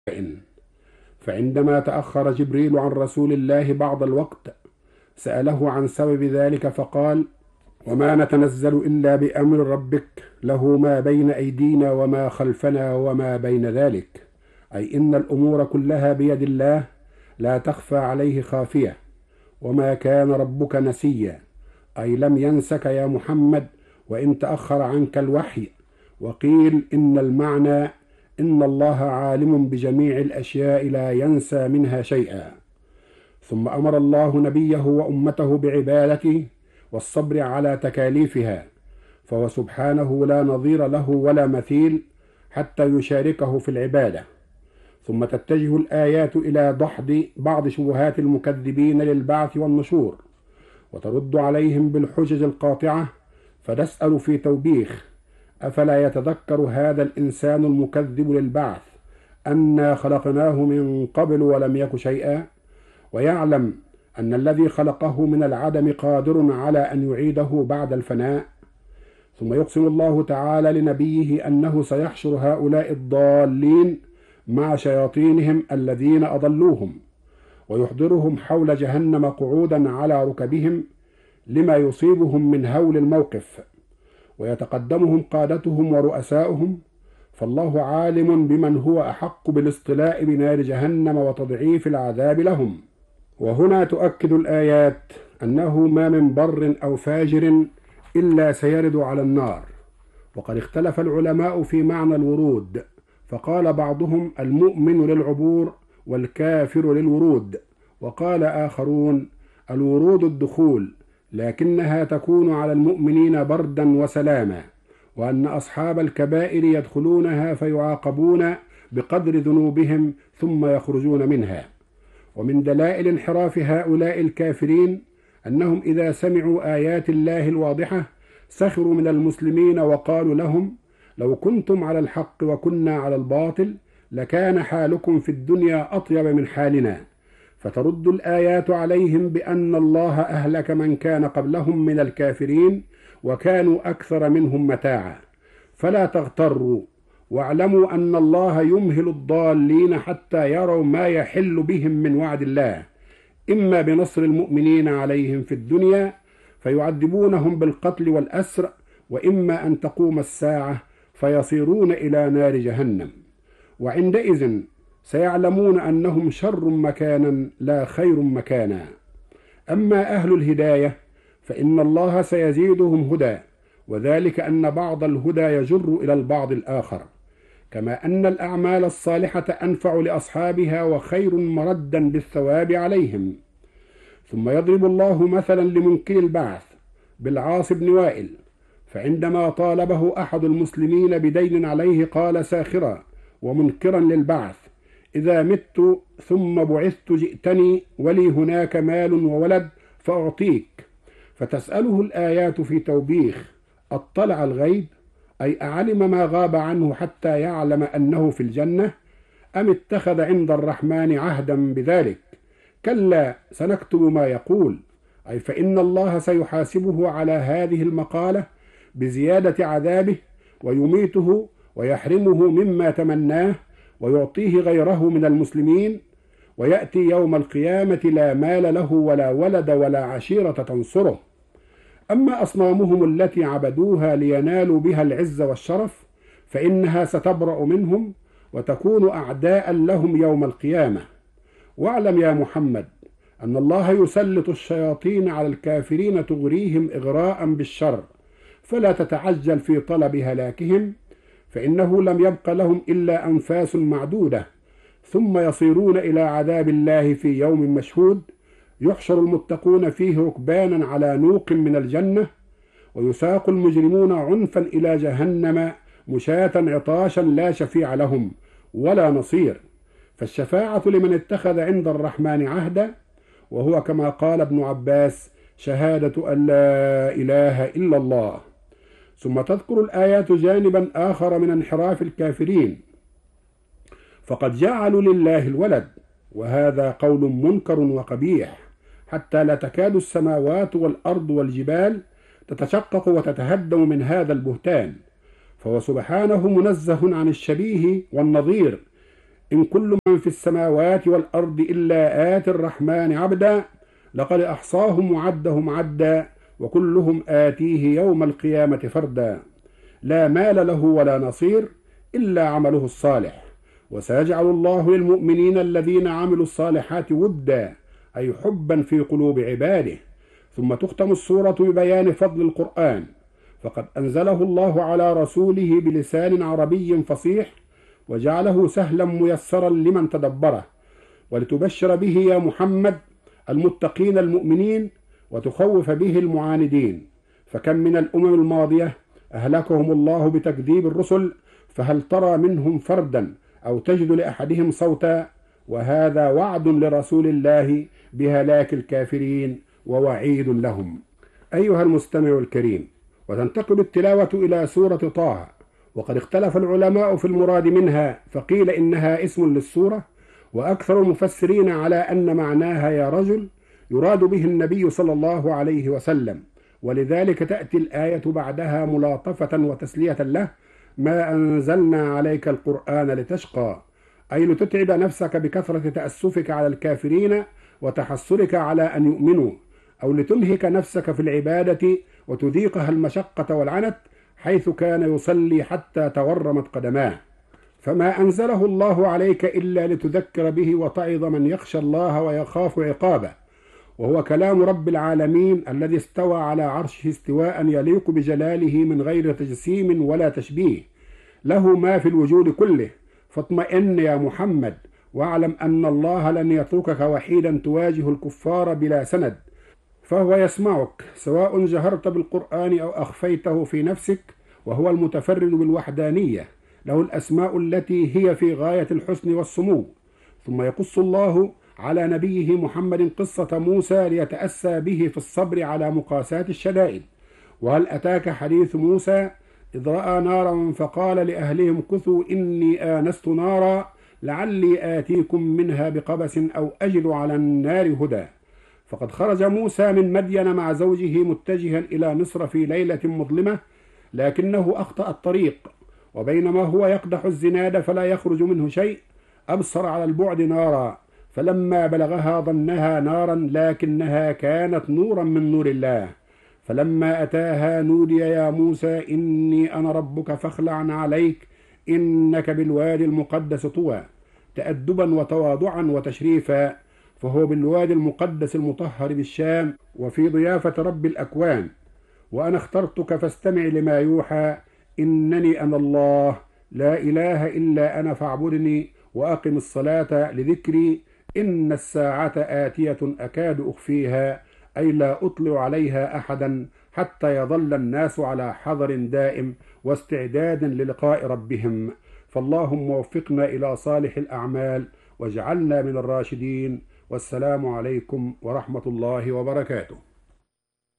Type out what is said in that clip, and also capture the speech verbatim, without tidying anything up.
فعندما تأخر جبريل عن رسول الله بعض الوقت سأله عن سبب ذلك فقال: وما نتنزل إلا بأمر ربك له ما بين أيدينا وما خلفنا وما بين ذلك، أي إن الأمور كلها بيد الله لا تخفى عليه خافية، وما كان ربك نسيا، أي لم ينسك يا محمد وإن تأخر عنك الوحي. وقيل إن المعنى إن الله عالم بجميع الأشياء لا ينسى منها شيئا. ثم أمر الله نبيه وأمته بعبادته والصبر على تكاليفها، فهو سبحانه لا نظير له ولا مثيل حتى يشاركه في العبادة. ثم تتجه الآيات إلى دحض بعض شبهات المكذبين للبعث والنشور، وترد عليهم بالحجج القاطعة، فنسأل في توبيخ: أفلا يتذكر هذا الإنسان المكذب للبعث أنا خلقناه من قبل ولم يك شيئا، ويعلم أن الذي خلقه من العدم قادر على أن يعيده بعد الفناء. ثم يقسم الله تعالى لنبيه أنه سيحشر هؤلاء الضالين مع شياطينهم الذين أضلوهم، ويحضرهم حول جهنم قعودا على ركبهم لما يصيبهم من هول الموقف، ويتقدمهم قادتهم ورؤساؤهم، فالله عالم بمن هو أحق بالاصطلاء بنار جهنم وتضعيف العذاب لهم. وهنا تؤكد الآيات أنه ما من بر أو فاجر إلا سيرد على النار. وقد اختلف العلماء في معنى الورود، فقال بعضهم المؤمن للعبور والكافر للورود، وقال آخرون الورود الدخول، لكنها تكون على المؤمنين بردا وسلاما، وأن أصحاب الكبائر يدخلونها فيعاقبون بقدر ذنوبهم ثم يخرجون منها. ومن دلائل انحراف هؤلاء الكافرين أنهم إذا سمعوا آيات الله الواضحة سخروا من المسلمين وقالوا لهم: لو كنتم على الحق وكنا على الباطل لكان حالكم في الدنيا أطيب من حالنا. فترد الآيات عليهم بأن الله أهلك من كان قبلهم من الكافرين وكانوا أكثر منهم متاعا، فلا تغتروا، واعلموا أن الله يمهل الضالين حتى يروا ما يحل بهم من وعد الله، إما بنصر المؤمنين عليهم في الدنيا فيعذبونهم بالقتل والأسر، وإما أن تقوم الساعة فيصيرون إلى نار جهنم، وعندئذ سيعلمون أنهم شر مكانا لا خير مكانا. أما أهل الهداية فإن الله سيزيدهم هدى، وذلك أن بعض الهدى يجر إلى البعض الآخر، كما أن الأعمال الصالحة أنفع لأصحابها وخير مردا بالثواب عليهم. ثم يضرب الله مثلا لمنكر البعث بالعاص بن وائل، فعندما طالبه أحد المسلمين بدين عليه قال ساخرا ومنكرا للبعث: إذا مت ثم بعثت جئتني ولي هناك مال وولد فأعطيك. فتسأله الآيات في توبيخ: أطلع الغيب، أي أعلم ما غاب عنه حتى يعلم أنه في الجنة، أم اتخذ عند الرحمن عهدا بذلك؟ كلا سنكتب ما يقول، أي فإن الله سيحاسبه على هذه المقالة بزيادة عذابه، ويميته ويحرمه مما تمناه ويعطيه غيره من المسلمين، ويأتي يوم القيامة لا مال له ولا ولد ولا عشيرة تنصره. أما أصنامهم التي عبدوها لينالوا بها العز والشرف فإنها ستبرأ منهم وتكون أعداء لهم يوم القيامة. واعلم يا محمد أن الله يسلط الشياطين على الكافرين تغريهم إغراء بالشر، فلا تتعجل في طلب هلاكهم، فإنه لم يبق لهم إلا أنفاس معدودة، ثم يصيرون إلى عذاب الله في يوم مشهود، يحشر المتقون فيه ركبانا على نوق من الجنة، ويساق المجرمون عنفا إلى جهنم مشاة عطاشا لا شفيع لهم ولا نصير. فالشفاعة لمن اتخذ عند الرحمن عهدا، وهو كما قال ابن عباس: شهادة أن لا إله إلا الله. ثم تذكر الآيات جانبا آخر من انحراف الكافرين، فقد جعلوا لله الولد، وهذا قول منكر وقبيح، حتى لا تكاد السماوات والأرض والجبال تتشقق وتتهدم من هذا البهتان، فهو سبحانه منزه عن الشبيه والنظير، إن كل من في السماوات والأرض إلا آتي الرحمن عبدا لقد أحصاهم وعدهم عدا وكلهم آتيه يوم القيامة فردا لا مال له ولا نصير إلا عمله الصالح وسيجعل الله للمؤمنين الذين عملوا الصالحات ودا أي حبا في قلوب عباده. ثم تختم السورة ببيان فضل القرآن، فقد أنزله الله على رسوله بلسان عربي فصيح وجعله سهلا ميسرا لمن تدبره، ولتبشر به يا محمد المتقين المؤمنين وتخوف به المعاندين. فكم من الأمم الماضية أهلكهم الله بتكذيب الرسل، فهل ترى منهم فردا أو تجد لأحدهم صوتا؟ وهذا وعد لرسول الله بهلاك الكافرين ووعيد لهم. أيها المستمع الكريم، وتنتقل التلاوة إلى سورة طه، وقد اختلف العلماء في المراد منها، فقيل إنها اسم للسورة، وأكثر المفسرين على أن معناها يا رجل يراد به النبي صلى الله عليه وسلم، ولذلك تأتي الآية بعدها ملاطفة وتسلية له: ما أنزلنا عليك القرآن لتشقى، أي لتتعب نفسك بكثرة تأسفك على الكافرين وتحسرك على أن يؤمنوا، أو لتنهك نفسك في العبادة وتذيقها المشقة والعنت، حيث كان يصلي حتى تورمت قدماه. فما أنزله الله عليك إلا لتذكر به وتعظ من يخشى الله ويخاف عقابه، وهو كلام رب العالمين الذي استوى على عرشه استواء يليق بجلاله من غير تجسيم ولا تشبيه، له ما في الوجود كله. فاطمئن يا محمد واعلم أن الله لن يتركك وحيدا تواجه الكفار بلا سند، فهو يسمعك سواء جهرت بالقرآن أو أخفيته في نفسك، وهو المتفرد بالوحدانية، له الأسماء التي هي في غاية الحسن والسمو. ثم يقص الله على نبيه محمد قصة موسى ليتأسى به في الصبر على مقاسات الشدائد. وهل أتاك حديث موسى إذ رأى نارا فقال لأهلهم كثوا إني آنست نارا لعلي آتيكم منها بقبس أو أجد على النار هدى. فقد خرج موسى من مدين مع زوجه متجها إلى مصر في ليلة مظلمة، لكنه أخطأ الطريق، وبينما هو يقدح الزناد فلا يخرج منه شيء أبصر على البعد نارا، فلما بلغها ظنها نارا لكنها كانت نورا من نور الله. فلما أتاها نودي يا موسى إني أنا ربك فاخلع عليك إنك بالوادي المقدس طوى، تأدبا وتواضعا وتشريفا، فهو بالوادي المقدس المطهر بالشام وفي ضيافة رب الأكوان. وأنا اخترتك فاستمع لما يوحى إنني أنا الله لا إله إلا أنا فاعبدني وأقم الصلاة لذكري إن الساعة آتية أكاد أخفيها، أي لا أطلع عليها أحدا حتى يظل الناس على حذر دائم واستعداد للقاء ربهم. فاللهم وفقنا إلى صالح الأعمال واجعلنا من الراشدين، والسلام عليكم ورحمة الله وبركاته.